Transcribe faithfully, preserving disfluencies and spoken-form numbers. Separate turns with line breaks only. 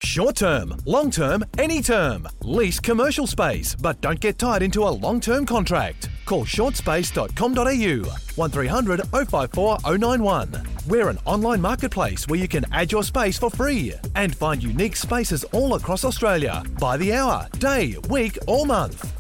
Short term, long term, any term. Lease commercial space, but don't get tied into a long-term contract. Call short space dot com dot a u, one three hundred oh five four oh nine one. We're an online marketplace where you can add your space for free and find unique spaces all across Australia by the hour, day, week or month.